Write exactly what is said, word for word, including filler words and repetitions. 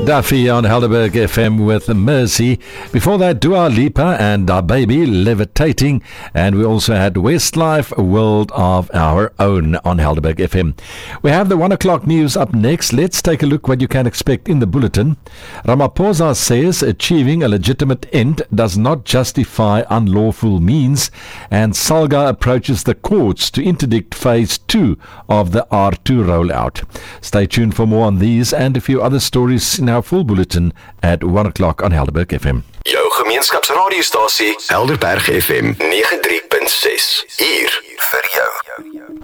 Duffy on Helderberg F M with Mercy. Before that, Dua Lipa and Our Baby, Levitating. And we also had Westlife, World of Our Own on Helderberg F M. We have the one o'clock news up next. Let's take a look what you can expect in the bulletin. Ramaphosa says achieving a legitimate end does not justify unlawful means. And Salga approaches the courts to interdict phase two of the R two rollout. Stay tuned for more on these and a few other stories in our full bulletin at one o'clock on Helderberg F M. Jou gemeenskapsradiostasie Helderberg F M nege drie punt ses. Hier vir jou.